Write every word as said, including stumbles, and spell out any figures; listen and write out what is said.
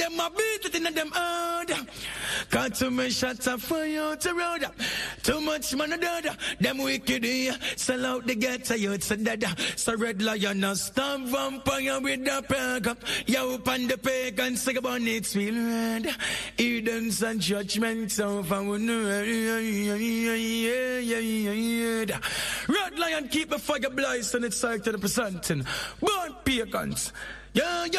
Them a beat it in them hard. Got too many shots of fire to road. Too much man a dead. Them wicked here. Sell out the ghetto youths and dead. So red lion a stamp vampire with the peg. Yo up on the pagan sing about it feel red. Eden's and judgment over. Red lion keep the fire blazing. It's like to the presenting. Born pagans. Yeah, yeah.